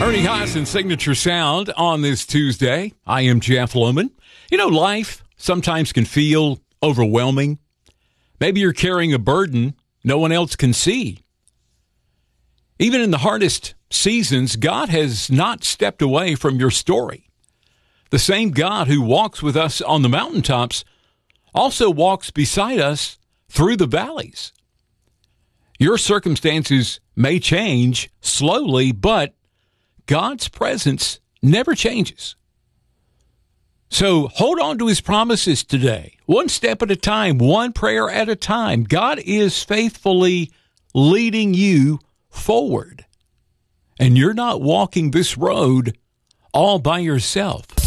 Ernie Haas and Signature Sound on this Tuesday. I am Jeff Lohman. You know, life sometimes can feel overwhelming. Maybe you're carrying a burden no one else can see. Even in the hardest seasons, God has not stepped away from your story. The same God who walks with us on the mountaintops also walks beside us through the valleys. Your circumstances may change slowly, but God's presence never changes. So hold on to his promises today, one step at a time, one prayer at a time. God is faithfully leading you forward, and you're not walking this road all by yourself.